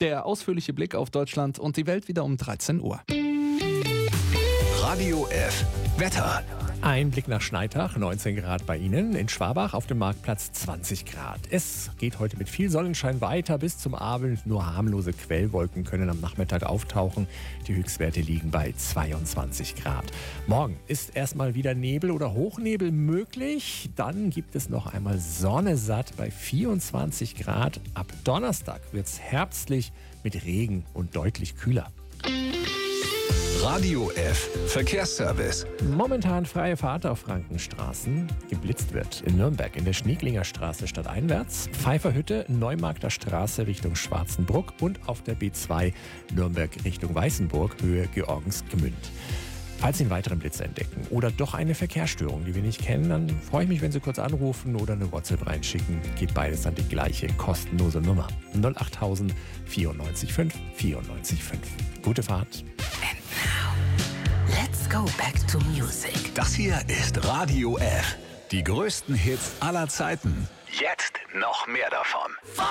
Der ausführliche Blick auf Deutschland und die Welt wieder um 13 Uhr. Radio F. Wetter. Ein Blick nach Schneitach, 19 Grad bei Ihnen. In Schwabach auf dem Marktplatz 20 Grad. Es geht heute mit viel Sonnenschein weiter bis zum Abend. Nur harmlose Quellwolken können am Nachmittag auftauchen. Die Höchstwerte liegen bei 22 Grad. Morgen ist erstmal wieder Nebel oder Hochnebel möglich. Dann gibt es noch einmal Sonne satt bei 24 Grad. Ab Donnerstag wird es herbstlich mit Regen und deutlich kühler. Radio F. Verkehrsservice. Momentan freie Fahrt auf Frankenstraßen. Geblitzt wird in Nürnberg in der Schneeklinger Straße stadteinwärts, Pfeifferhütte, Neumarkter Straße Richtung Schwarzenbruck und auf der B2 Nürnberg Richtung Weißenburg, Höhe Georgensgmünd. Falls Sie einen weiteren Blitz entdecken oder doch eine Verkehrsstörung, die wir nicht kennen, dann freue ich mich, wenn Sie kurz anrufen oder eine WhatsApp reinschicken. Geht beides an die gleiche kostenlose Nummer. 08000 94 5 94 5. Gute Fahrt. Let's go back to music. Das hier ist Radio F. Die größten Hits aller Zeiten. Jetzt noch mehr davon.